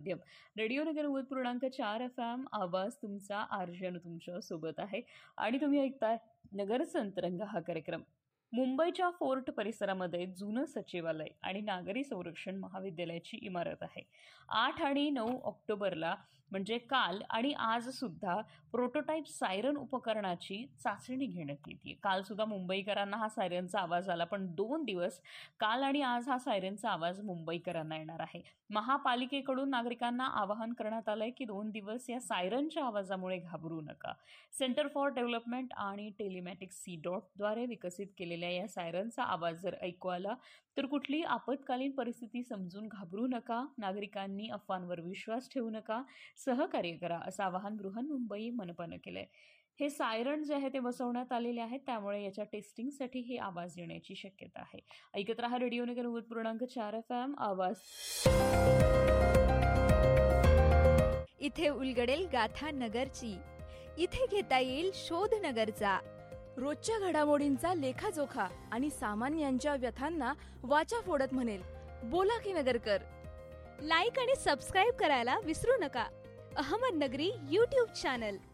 माध्यम. रेडिओ नगर 90.4 FM आवाज तुमचा आरजे तुमच्या सोबत आहे आणि तुम्ही ऐकताय नगर संतरंग हा कार्यक्रम. मुंबईच्या फोर्ट परिसरामध्ये जुनं सचिवालय आणि नागरी संरक्षण महाविद्यालयाची इमारत आहे. 8 आणि 9 ऑक्टोबरला म्हणजे काल आणि आज सुद्धा प्रोटोटाईप सायरन उपकरणाची चाचणी घेण्यात येते. काल सुद्धा मुंबईकरांना हा सायरनचा आवाज आला, पण 2 दिवस काल आणि आज हा सायरनचा आवाज मुंबईकरांना येणार आहे. महापालिकेकडून नागरिकांना आवाहन करण्यात आलंय की 2 दिवस या सायरनच्या आवाजामुळे घाबरू नका. सेंटर फॉर डेव्हलपमेंट आणि टेलिमॅटिक्स द्वारे विकसित केलेल्या या सायरनचा आवाज जर ऐकू आला तर कुठली आपत्कालीन परिस्थिती समजून घाबरू नका. नागरिकांनी अफवांवर विश्वास ठेवू नका, सहकार्य करा असं आवाहन बृहन्मुंबई मनपानं केलंय. हे सायरन जे आहे ते बसवण्यात आलेले आहेत, त्यामुळे याच्या टेस्टिंगसाठी हे आवाज येण्याची शक्यता आहे. ऐकत रहा रेडिओ नगर 90.4 FM आवाज. इथे उलगडेल गाथा नगरची, इथे घेता येईल शोध नगरचा. रोजच्या घडामोडींचा लेखाजोखा आणि सामान्यांच्या व्यथांना वाचा फोडत म्हणेल, बोला की नगरकर. लाईक आणि सबस्क्राईब करायला विसरू नका. अहमदनगरी YouTube चॅनल.